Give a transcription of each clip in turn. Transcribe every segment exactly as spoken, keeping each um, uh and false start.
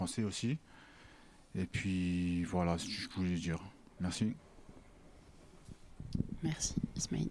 penser aussi. Et puis voilà ce que je voulais dire. Merci. Merci Ismaïl.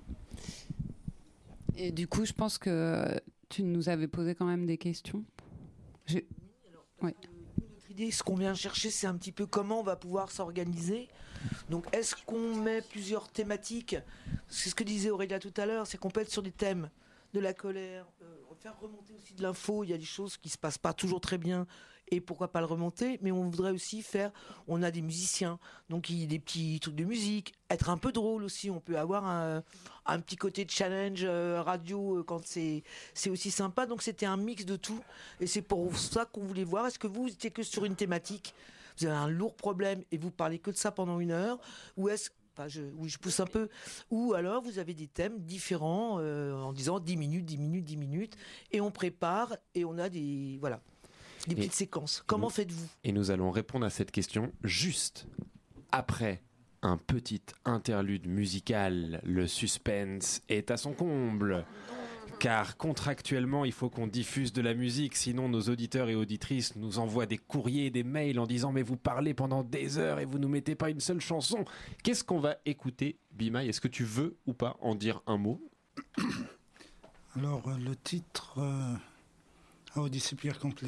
Et du coup, je pense que tu nous avais posé quand même des questions. Je... Oui, alors, ouais. euh, notre idée, ce qu'on vient chercher, c'est un petit peu comment on va pouvoir s'organiser. Donc, est-ce qu'on met plusieurs thématiques? C'est ce que disait Aurélia tout à l'heure, c'est qu'on peut être sur des thèmes de la colère, euh, faire remonter aussi de l'info. Il y a des choses qui se passent pas toujours très bien, et pourquoi pas le remonter. Mais on voudrait aussi faire, on a des musiciens, donc il y a des petits trucs de musique, être un peu drôle aussi. On peut avoir un, un petit côté de challenge euh, radio euh, quand c'est c'est aussi sympa. Donc c'était un mix de tout, et c'est pour ça qu'on voulait voir. Est-ce que vous étiez que sur une thématique, vous avez un lourd problème et vous parlez que de ça pendant une heure, ou est-ce Enfin, je, oui, je pousse un peu. Ou alors, vous avez des thèmes différents euh, en disant dix minutes, dix minutes, dix minutes, et on prépare et on a des voilà des petites et, séquences. Comment nous, faites-vous? Et nous allons répondre à cette question juste après un petit interlude musical. Le suspense est à son comble. Car contractuellement, il faut qu'on diffuse de la musique, sinon nos auditeurs et auditrices nous envoient des courriers, des mails en disant « Mais vous parlez pendant des heures et vous nous mettez pas une seule chanson ». Qu'est-ce qu'on va écouter, Bimay? Est-ce que tu veux ou pas en dire un mot? Alors, euh, le titre euh, « How Disappear Completely »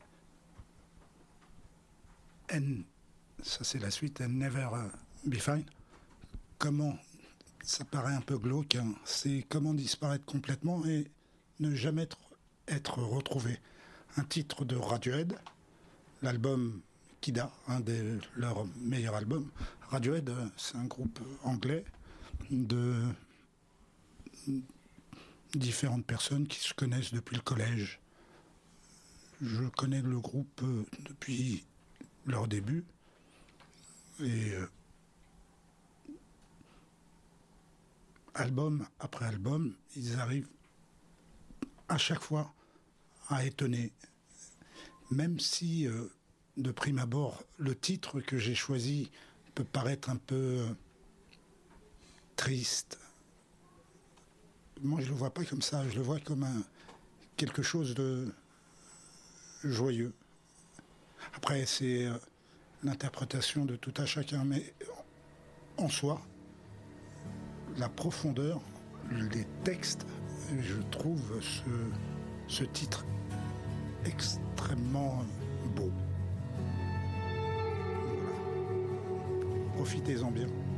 and, ça c'est la suite, « And Never uh, Be Fine ». Comment... Ça paraît un peu glauque, hein. C'est comment disparaître complètement et ne jamais être, être retrouvé. Un titre de Radiohead, l'album Kida, un de leurs meilleurs albums. Radiohead, c'est un groupe anglais de différentes personnes qui se connaissent depuis le collège. Je connais le groupe depuis leur début et euh, album après album, ils arrivent à chaque fois à étonner. Même si, euh, de prime abord, le titre que j'ai choisi peut paraître un peu euh, triste. Moi, je ne le vois pas comme ça. Je le vois comme un, quelque chose de joyeux. Après, c'est euh, l'interprétation de tout à chacun. Mais en soi, la profondeur, les textes, je trouve ce, ce titre extrêmement beau. Voilà. Profitez-en bien.